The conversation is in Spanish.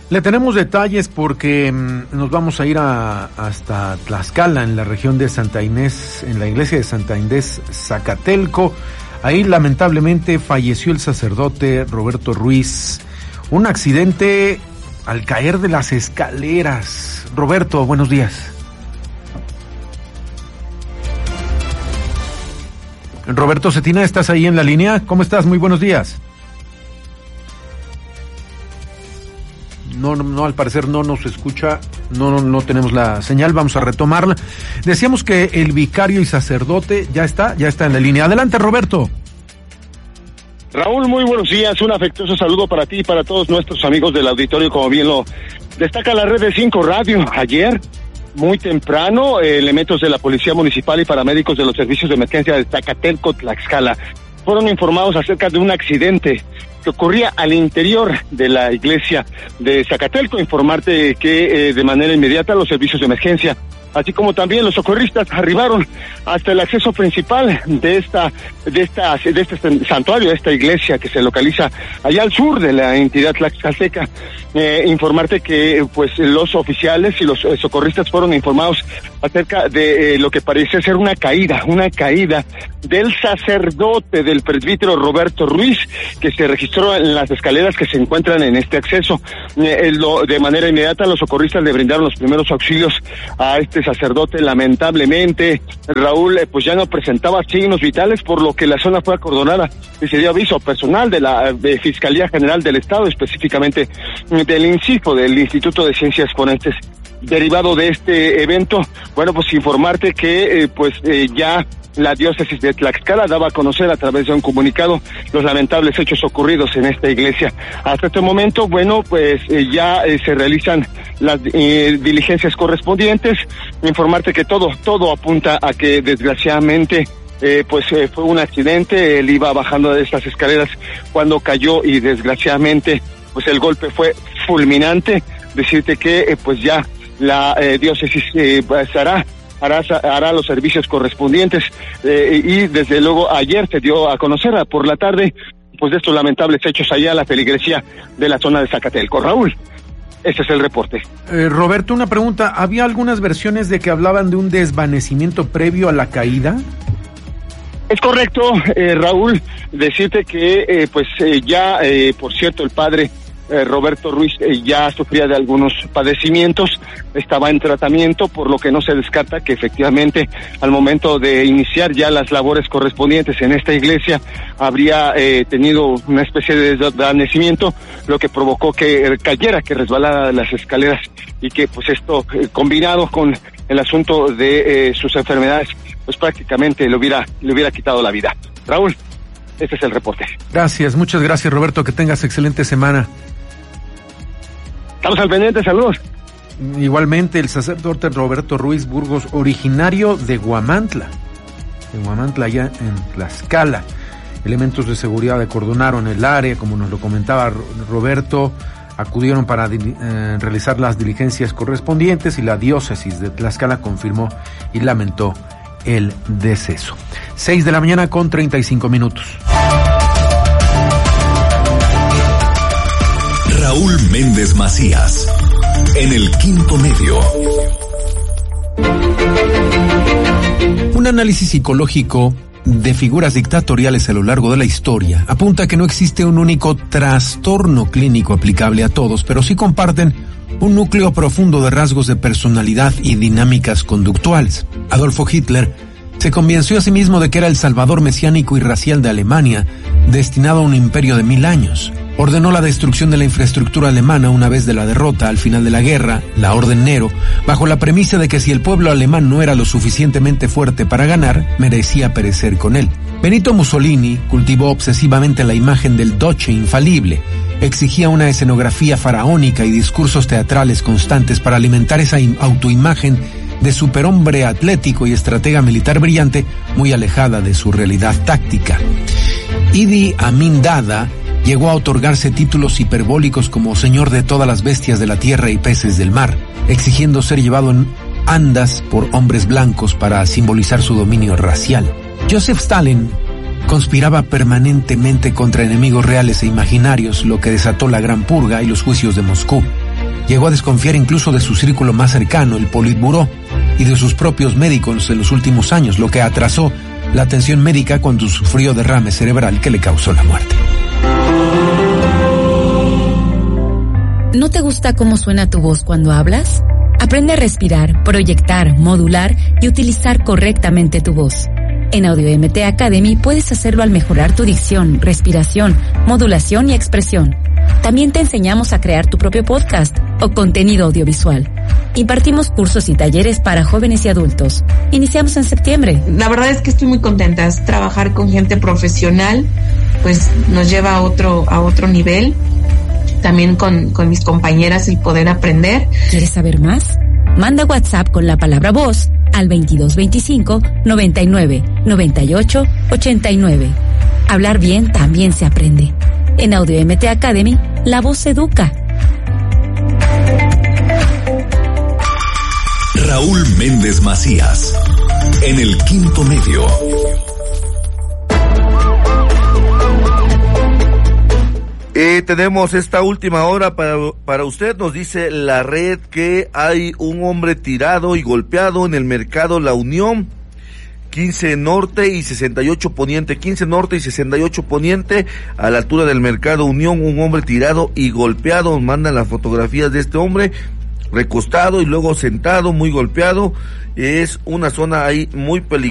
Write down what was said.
Le tenemos detalles porque nos vamos a ir hasta Tlaxcala, en la región de Santa Inés, en la iglesia de Santa Inés, Zacatelco. Ahí lamentablemente falleció el sacerdote Roberto Ruiz. Un accidente al caer de las escaleras. Roberto, buenos días. Roberto Cetina, ¿estás ahí en la línea? ¿Cómo estás? Muy buenos días. No, al parecer no nos escucha, no tenemos la señal, vamos a retomarla. Decíamos que el vicario y sacerdote ya está en la línea. Adelante, Roberto. Raúl, muy buenos días, un afectuoso saludo para ti y para todos nuestros amigos del auditorio, como bien lo destaca la red de 5 Radio. Ayer, muy temprano, elementos de la Policía Municipal y paramédicos de los servicios de emergencia de Zacatelco, Tlaxcala, fueron informados acerca de un accidente que ocurría al interior de la iglesia de Zacatelco. Informarte que de manera inmediata los servicios de emergencia, así como también los socorristas, arribaron hasta el acceso principal de este santuario, de esta iglesia que se localiza allá al sur de la entidad tlaxcalteca. Informarte que pues los oficiales y los socorristas fueron informados acerca de lo que parece ser una caída del sacerdote, del presbítero Roberto Ruiz, que se registró en las escaleras que se encuentran en este acceso. De manera inmediata los socorristas le brindaron los primeros auxilios a este sacerdote. Lamentablemente, Raúl, pues ya no presentaba signos vitales, por lo que la zona fue acordonada y se dio aviso personal de la Fiscalía General del Estado, específicamente del INCIFO, del Instituto de Ciencias Forenses. Derivado de este evento, bueno, pues informarte que ya la diócesis de Tlaxcala daba a conocer a través de un comunicado los lamentables hechos ocurridos en esta iglesia. Hasta este momento, bueno, pues ya se realizan las diligencias correspondientes. Informarte que todo apunta a que desgraciadamente fue un accidente. Él iba bajando de estas escaleras cuando cayó y desgraciadamente pues el golpe fue fulminante. Decirte que pues ya la diócesis hará los servicios correspondientes y desde luego ayer se dio a conocer por la tarde pues de estos lamentables hechos allá a la feligresía de la zona de Zacatelco. Raúl, ese es el reporte. Roberto, una pregunta, ¿había algunas versiones de que hablaban de un desvanecimiento previo a la caída? Es correcto, Raúl, decirte que por cierto, el padre Roberto Ruiz ya sufría de algunos padecimientos, estaba en tratamiento, por lo que no se descarta que efectivamente al momento de iniciar ya las labores correspondientes en esta iglesia habría tenido una especie de desvanecimiento, lo que provocó que cayera, que resbalara de las escaleras y que pues esto combinado con el asunto de sus enfermedades pues prácticamente le hubiera quitado la vida. Raúl, este es el reporte. Gracias, muchas gracias, Roberto, que tengas excelente semana. Estamos al pendiente, saludos. Igualmente, el sacerdote Roberto Ruiz Burgos, originario de Huamantla, allá en Tlaxcala. Elementos de seguridad acordonaron el área, como nos lo comentaba Roberto, acudieron para realizar las diligencias correspondientes y la diócesis de Tlaxcala confirmó y lamentó el deceso. 6:35 a.m. Raúl Méndez Macías, en el Quinto Medio. Un análisis psicológico de figuras dictatoriales a lo largo de la historia apunta que no existe un único trastorno clínico aplicable a todos, pero sí comparten un núcleo profundo de rasgos de personalidad y dinámicas conductuales. Adolfo Hitler se convenció a sí mismo de que era el salvador mesiánico y racial de Alemania, destinado a un imperio de 1000 años. Ordenó la destrucción de la infraestructura alemana una vez de la derrota al final de la guerra, la Orden Nero, bajo la premisa de que si el pueblo alemán no era lo suficientemente fuerte para ganar, merecía perecer con él. Benito Mussolini cultivó obsesivamente la imagen del Duce infalible, exigía una escenografía faraónica y discursos teatrales constantes para alimentar esa autoimagen de superhombre atlético y estratega militar brillante, muy alejada de su realidad táctica. Idi Amin Dada llegó a otorgarse títulos hiperbólicos como señor de todas las bestias de la tierra y peces del mar, exigiendo ser llevado en andas por hombres blancos para simbolizar su dominio racial. Joseph Stalin conspiraba permanentemente contra enemigos reales e imaginarios, lo que desató la Gran Purga y los juicios de Moscú. Llegó a desconfiar incluso de su círculo más cercano, el Politburó, y de sus propios médicos en los últimos años, lo que atrasó la atención médica cuando sufrió derrame cerebral que le causó la muerte. ¿No te gusta cómo suena tu voz cuando hablas? Aprende a respirar, proyectar, modular y utilizar correctamente tu voz. En Audio MT Academy puedes hacerlo al mejorar tu dicción, respiración, modulación y expresión. También te enseñamos a crear tu propio podcast o contenido audiovisual. Impartimos cursos y talleres para jóvenes y adultos. Iniciamos en septiembre. La verdad es que estoy muy contenta. Trabajar con gente profesional, pues nos lleva a otro nivel. También con mis compañeras el poder aprender. ¿Quieres saber más? Manda WhatsApp con la palabra voz al 2225 99 98 89. Hablar bien también se aprende. En Audio MT Academy, la voz educa. Raúl Méndez Macías, en el Quinto Medio. Tenemos esta última hora para usted. Nos dice la red que hay un hombre tirado y golpeado en el mercado La Unión, 15 Norte y 68 Poniente, 15 Norte y 68 Poniente, a la altura del mercado Unión, un hombre tirado y golpeado. Mandan las fotografías de este hombre recostado y luego sentado, muy golpeado. Es una zona ahí muy peligrosa.